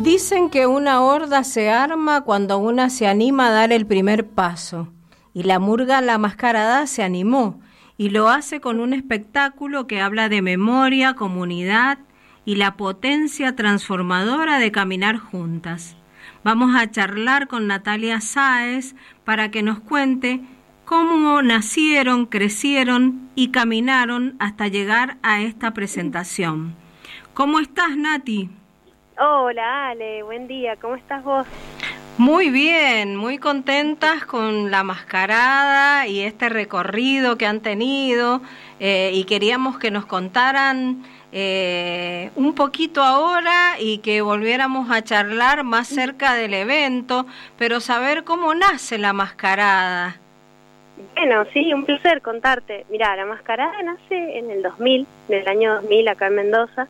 Dicen que una horda se arma cuando una se anima a dar el primer paso, y la murga La Mascarada se animó, y lo hace con un espectáculo que habla de memoria, comunidad y la potencia transformadora de caminar juntas. Vamos a charlar con Natalia Sáez para que nos cuente cómo nacieron, crecieron y caminaron hasta llegar a esta presentación. ¿Cómo estás, Nati? Hola, Ale, buen día, ¿cómo estás vos? Muy bien, muy contentas con La Mascarada y este recorrido que han tenido, y queríamos que nos contaran un poquito ahora y que volviéramos a charlar más cerca del evento, pero saber cómo nace La Mascarada. Bueno, sí, un placer contarte. Mirá, La Mascarada nace en el 2000, en el año 2000, acá en Mendoza.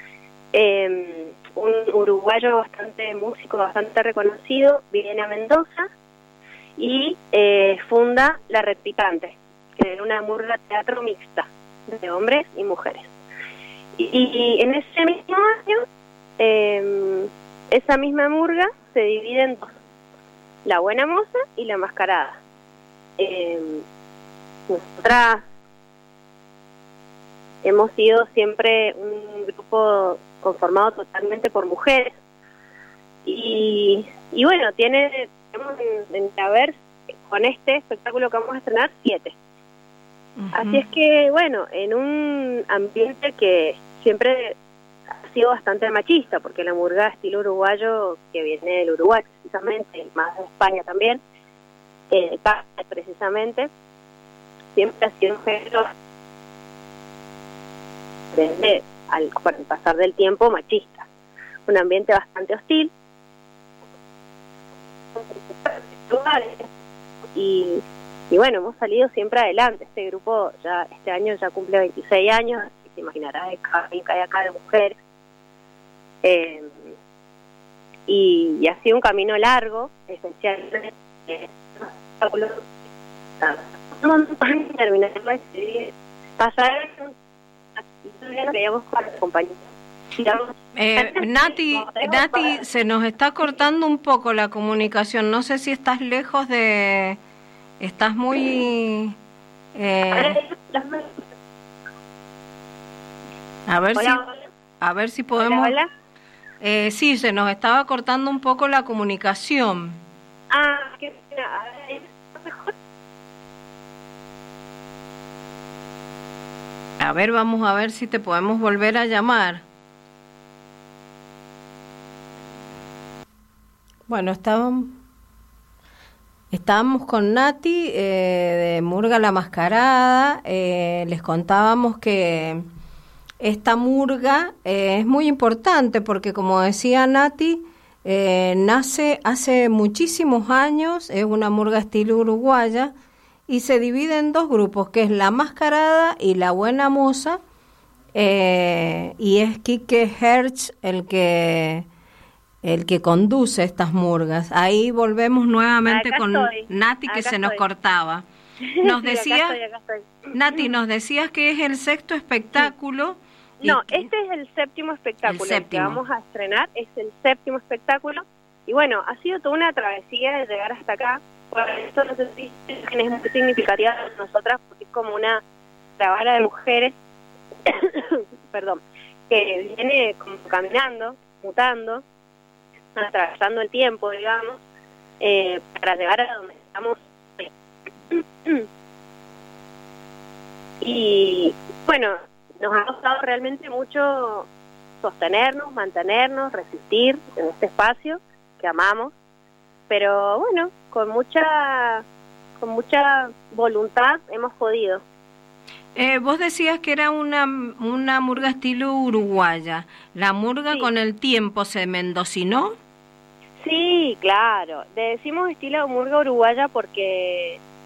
Un uruguayo bastante músico, bastante reconocido, viene a Mendoza y funda La Red Picante, que era una murga teatro mixta de hombres y mujeres. Y en ese mismo año, esa misma murga se divide en dos, La Buena Moza y La Mascarada. Nosotras hemos sido siempre un grupo conformado totalmente por mujeres y bueno, tenemos en haber con este espectáculo que vamos a estrenar 7. Así es que bueno, en un ambiente que siempre ha sido bastante machista, porque la murga estilo uruguayo, que viene del Uruguay precisamente, más de España también, precisamente, siempre ha sido un género desde con el pasar del tiempo machista, un ambiente bastante hostil y bueno, hemos salido siempre adelante. Este grupo ya este año ya cumple 26 años, así te imaginarás el camino que hay acá de mujeres, y ha sido un camino largo, especialmente pasar Nati, se nos está cortando un poco la comunicación. No sé si estás lejos de... Estás muy... A ver si podemos... Hola. Sí, se nos estaba cortando un poco la comunicación. Qué pena. Mejor. A ver, vamos a ver si te podemos volver a llamar. Bueno, estábamos con Nati de Murga La Mascarada. Les contábamos que esta murga es muy importante porque, como decía Nati, nace hace muchísimos años, es una murga estilo uruguaya, y se divide en dos grupos, que es La Mascarada y La Buena Moza, y es Quique Hertz el que conduce estas murgas. Ahí volvemos nuevamente acá con estoy. Nati, que Acá se nos estoy. cortaba. Nos decías, acá estoy. Nati, nos decías que es el sexto espectáculo. Sí. No, este es el séptimo espectáculo. El que vamos a estrenar es el séptimo espectáculo. Y bueno, ha sido toda una travesía de llegar hasta acá. Por esto no sé si es muy significativa para nosotras, porque es como una caravana de mujeres perdón, que viene como caminando, mutando, atravesando el tiempo, digamos, para llegar a donde estamos. Y bueno, nos ha costado realmente mucho sostenernos, mantenernos, resistir en este espacio que amamos, pero bueno, con mucha voluntad hemos podido. Vos decías que era una murga estilo uruguaya. ¿La murga con el tiempo se mendocinó? Sí, claro. Le decimos estilo murga uruguaya porque